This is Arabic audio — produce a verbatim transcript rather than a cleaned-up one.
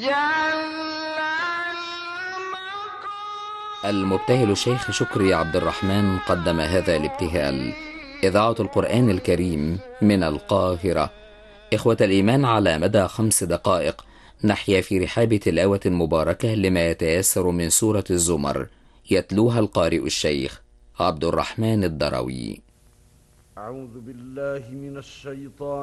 المبتهل الشيخ شكري عبد الرحمن قدم هذا الابتهال. إذاعة القرآن الكريم من القاهرة. إخوة الإيمان، على مدى خمس دقائق نحيا في رحاب تلاوة مباركة لما يتيسر من سورة الزمر، يتلوها القارئ الشيخ عبد الرحمن الدروي. أعوذ بالله من الشيطان